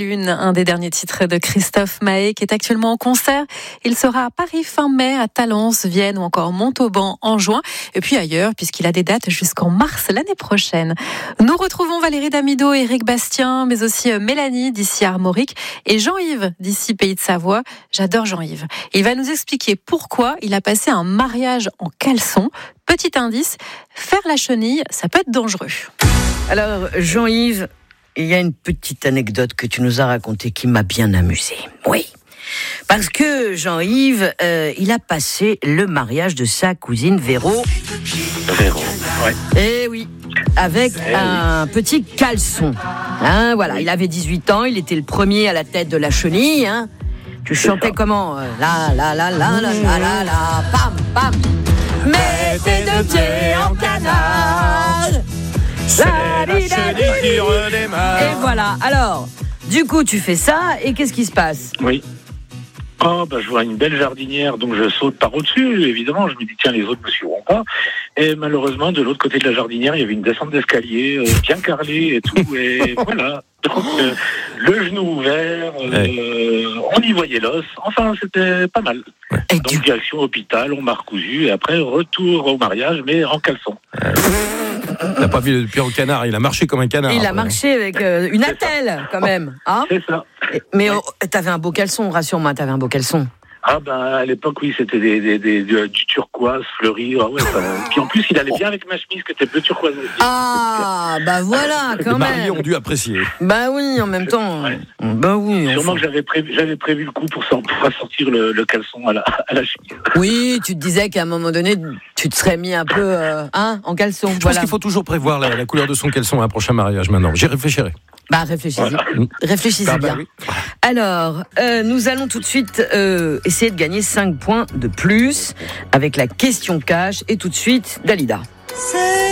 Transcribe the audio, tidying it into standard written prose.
Lune, un des derniers titres de Christophe Maé qui est actuellement en concert. Il sera à Paris fin mai, à Talence, Vienne ou encore Montauban en juin. Et puis ailleurs, puisqu'il a des dates jusqu'en mars l'année prochaine. Nous retrouvons Valérie Damido, Éric Bastien, mais aussi Mélanie d'ici Armorique et Jean-Yves d'ici Pays de Savoie. J'adore Jean-Yves. Il va nous expliquer pourquoi il a passé un mariage en caleçon. Petit indice, faire la chenille, ça peut être dangereux. Alors, Jean-Yves, il y a une petite anecdote que tu nous as racontée qui m'a bien amusé. Oui. Parce que Jean-Yves, il a passé le mariage de sa cousine Véro. Véro, ouais. Eh oui, avec un petit caleçon. Hein, voilà, il avait 18 ans, il était le premier à la tête de la chenille. Hein. Tu chantais comment la la la la la la la la, pam pam. Mets tes deux pieds en canard. C'est la chenille qui redémarre. Et voilà, alors, du coup tu fais ça, et qu'est-ce qui se passe ? Oui. Oh, je vois une belle jardinière, donc je saute par au-dessus, évidemment. Je me dis, tiens, les autres me suivront pas. Et malheureusement, de l'autre côté de la jardinière, il y avait une descente d'escalier, bien carrelée et tout. Et voilà. Donc, le genou ouvert, on y voyait l'os. Enfin, c'était pas mal. Et donc, direction hôpital, on m'a recousu. Et après, retour au mariage, mais en caleçon. T'as pas vu le pied au canard, il a marché comme un canard. Il a marché avec une attelle, quand même. Hein ? C'est ça. Mais t'avais un beau caleçon, rassure-moi, t'avais un beau caleçon. À l'époque, oui, c'était du turquoise fleuri. Ah ouais, puis en plus, il allait bien avec ma chemise qui était bleu turquoise aussi. Ah, voilà, quand Les même. mariés ont dû apprécier. Bah oui, en même temps. Ouais. Bah oui. Sûrement que j'avais prévu le coup pour sortir le caleçon à la chemise. Oui, tu te disais qu'à un moment donné, tu te serais mis un peu en caleçon. Je pense qu'il faut toujours prévoir la couleur de son caleçon à un prochain mariage maintenant. J'y réfléchirai. Réfléchissez. Voilà. Réfléchissez bien. Oui. Alors, nous allons tout de suite essayer de gagner 5 points de plus avec la question cash. Et tout de suite, Dalida.